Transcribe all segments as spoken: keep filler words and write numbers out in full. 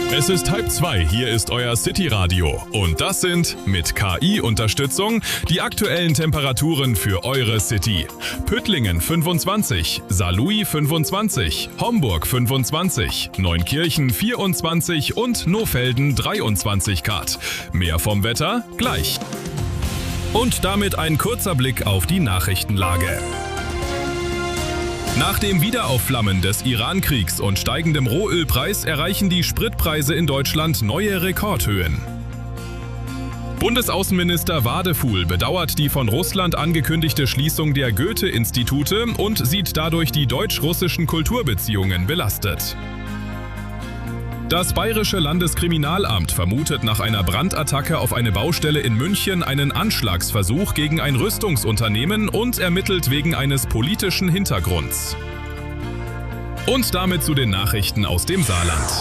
Es ist halb zwei, hier ist euer City-Radio und das sind mit K I-Unterstützung die aktuellen Temperaturen für eure City. Püttlingen fünfundzwanzig, Saarlouis fünfundzwanzig, Homburg fünfundzwanzig, Neunkirchen vierundzwanzig und Nohfelden dreiundzwanzig Grad. Mehr vom Wetter gleich. Und damit ein kurzer Blick auf die Nachrichtenlage. Nach dem Wiederaufflammen des Iran-Kriegs und steigendem Rohölpreis erreichen die Spritpreise in Deutschland neue Rekordhöhen. Bundesaußenminister Wadefuhl bedauert die von Russland angekündigte Schließung der Goethe-Institute und sieht dadurch die deutsch-russischen Kulturbeziehungen belastet. Das Bayerische Landeskriminalamt vermutet nach einer Brandattacke auf eine Baustelle in München einen Anschlagsversuch gegen ein Rüstungsunternehmen und ermittelt wegen eines politischen Hintergrunds. Und damit zu den Nachrichten aus dem Saarland.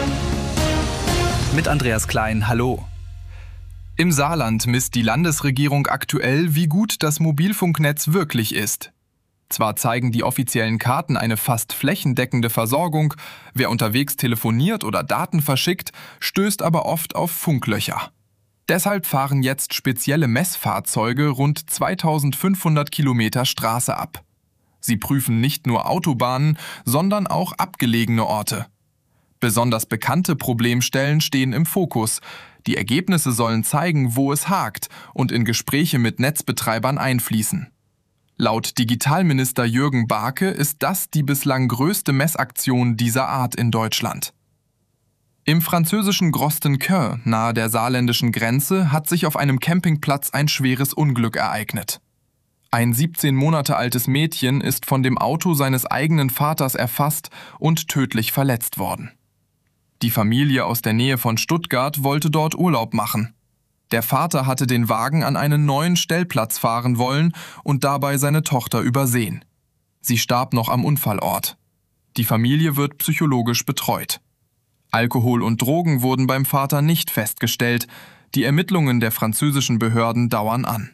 Mit Andreas Klein, hallo. Im Saarland misst die Landesregierung aktuell, wie gut das Mobilfunknetz wirklich ist. Zwar zeigen die offiziellen Karten eine fast flächendeckende Versorgung, wer unterwegs telefoniert oder Daten verschickt, stößt aber oft auf Funklöcher. Deshalb fahren jetzt spezielle Messfahrzeuge rund zweitausendfünfhundert Kilometer Straße ab. Sie prüfen nicht nur Autobahnen, sondern auch abgelegene Orte. Besonders bekannte Problemstellen stehen im Fokus. Die Ergebnisse sollen zeigen, wo es hakt und in Gespräche mit Netzbetreibern einfließen. Laut Digitalminister Jürgen Barke ist das die bislang größte Messaktion dieser Art in Deutschland. Im französischen Grostenquin, nahe der saarländischen Grenze, hat sich auf einem Campingplatz ein schweres Unglück ereignet. Ein siebzehn Monate altes Mädchen ist von dem Auto seines eigenen Vaters erfasst und tödlich verletzt worden. Die Familie aus der Nähe von Stuttgart wollte dort Urlaub machen. Der Vater hatte den Wagen an einen neuen Stellplatz fahren wollen und dabei seine Tochter übersehen. Sie starb noch am Unfallort. Die Familie wird psychologisch betreut. Alkohol und Drogen wurden beim Vater nicht festgestellt. Die Ermittlungen der französischen Behörden dauern an.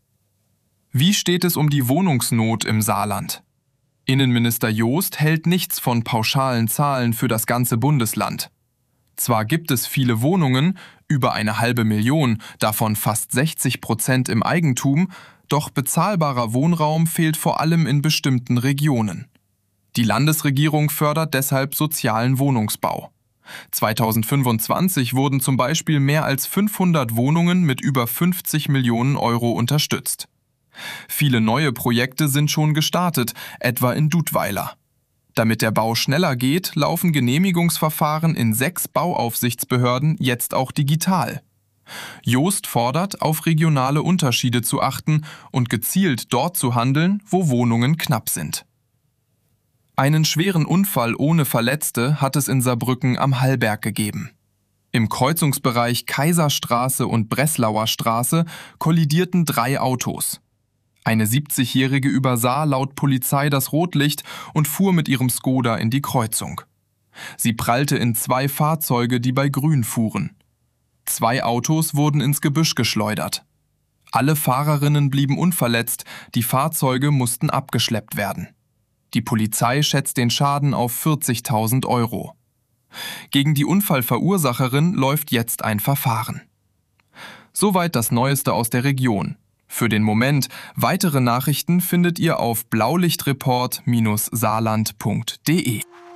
Wie steht es um die Wohnungsnot im Saarland? Innenminister Joost hält nichts von pauschalen Zahlen für das ganze Bundesland. Zwar gibt es viele Wohnungen, über eine halbe Million, davon fast sechzig Prozent im Eigentum, doch bezahlbarer Wohnraum fehlt vor allem in bestimmten Regionen. Die Landesregierung fördert deshalb sozialen Wohnungsbau. zweitausendfünfundzwanzig wurden zum Beispiel mehr als fünfhundert Wohnungen mit über fünfzig Millionen Euro unterstützt. Viele neue Projekte sind schon gestartet, etwa in Dudweiler. Damit der Bau schneller geht, laufen Genehmigungsverfahren in sechs Bauaufsichtsbehörden jetzt auch digital. Joost fordert, auf regionale Unterschiede zu achten und gezielt dort zu handeln, wo Wohnungen knapp sind. Einen schweren Unfall ohne Verletzte hat es in Saarbrücken am Hallberg gegeben. Im Kreuzungsbereich Kaiserstraße und Breslauer Straße kollidierten drei Autos. Eine siebzigjährige übersah laut Polizei das Rotlicht und fuhr mit ihrem Skoda in die Kreuzung. Sie prallte in zwei Fahrzeuge, die bei Grün fuhren. Zwei Autos wurden ins Gebüsch geschleudert. Alle Fahrerinnen blieben unverletzt, die Fahrzeuge mussten abgeschleppt werden. Die Polizei schätzt den Schaden auf vierzigtausend Euro. Gegen die Unfallverursacherin läuft jetzt ein Verfahren. Soweit das Neueste aus der Region. Für den Moment, weitere Nachrichten findet ihr auf blaulichtreport Bindestrich saarland Punkt de.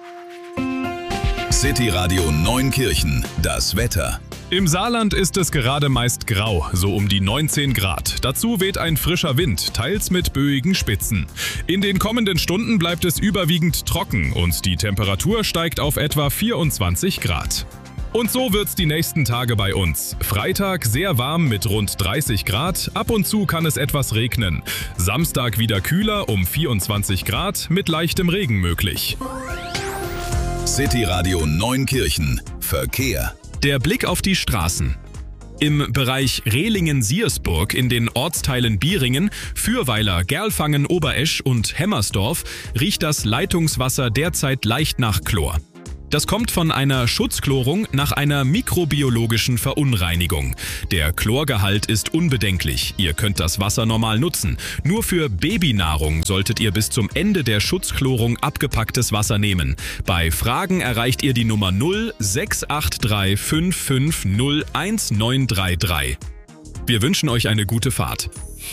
City Radio Neunkirchen, das Wetter. Im Saarland ist es gerade meist grau, so um die neunzehn Grad. Dazu weht ein frischer Wind, teils mit böigen Spitzen. In den kommenden Stunden bleibt es überwiegend trocken und die Temperatur steigt auf etwa vierundzwanzig Grad. Und so wird's die nächsten Tage bei uns. Freitag sehr warm mit rund dreißig Grad, ab und zu kann es etwas regnen. Samstag wieder kühler um vierundzwanzig Grad, mit leichtem Regen möglich. City Radio Neunkirchen, Verkehr. Der Blick auf die Straßen. Im Bereich Rehlingen-Siersburg in den Ortsteilen Bieringen, Fürweiler, Gerlfangen, Oberesch und Hemmersdorf riecht das Leitungswasser derzeit leicht nach Chlor. Das kommt von einer Schutzchlorung nach einer mikrobiologischen Verunreinigung. Der Chlorgehalt ist unbedenklich. Ihr könnt das Wasser normal nutzen. Nur für Babynahrung solltet ihr bis zum Ende der Schutzchlorung abgepacktes Wasser nehmen. Bei Fragen erreicht ihr die Nummer null sechs acht drei fünf fünf null eins neun drei drei. Wir wünschen euch eine gute Fahrt.